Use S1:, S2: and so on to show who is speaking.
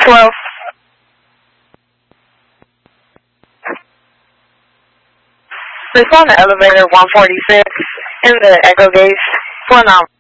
S1: 12. Respond to elevator 146 in the Echo Gate for an hour.